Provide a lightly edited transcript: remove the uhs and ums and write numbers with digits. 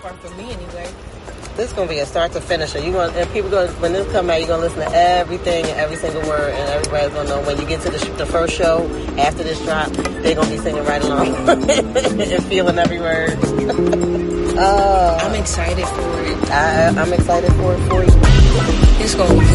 part for me anyway. This is gonna be a start to finish. People when this come out, you're gonna listen to everything and every single word, and everybody's gonna know when you get to the first show after this drop, they're gonna be singing right along and feeling every word. I'm excited for it. I'm excited for it for you. It's gonna be